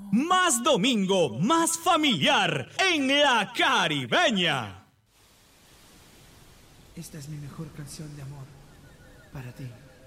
Más domingo, más familiar en La Caribeña. Esta es mi mejor canción de amor para ti.